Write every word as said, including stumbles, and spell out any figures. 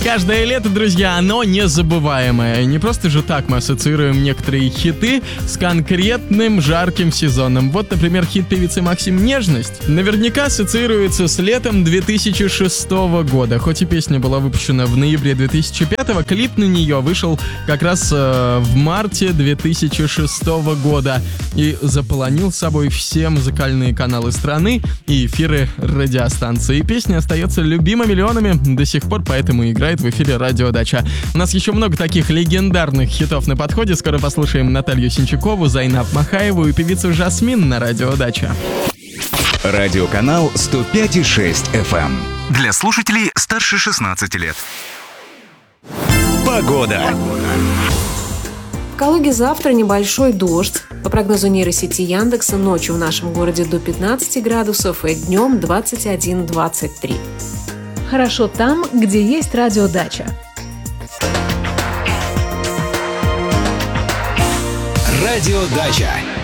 Каждое лето, друзья, оно незабываемое. Не просто же так мы ассоциируем некоторые хиты с конкретным жарким сезоном. Вот, например, хит певицы Максим «Нежность» наверняка ассоциируется с летом две тысячи шестого года. Хоть и песня была выпущена в ноябре две тысячи пятого, клип на нее вышел как раз э, в марте две тысячи шестого года и заполонил собой все музыкальные каналы страны и эфиры радиостанции. И песня остается любима миллионами до сих пор, поэтому и играет в эфире «Радио Дача». У нас еще много таких легендарных хитов на подходе. Скоро послушаем Наталью Синчукову, Зайнаб Махаеву и певицу Жасмин на «Радио Дача». Радиоканал сто пять и шесть эф эм. Для слушателей старше шестнадцати лет. Погода. В Калуге завтра небольшой дождь. По прогнозу нейросети Яндекса, ночью в нашем городе до пятнадцати градусов и днем двадцать один - двадцать три. Хорошо там, где есть «Радио Дача». Радио Дача.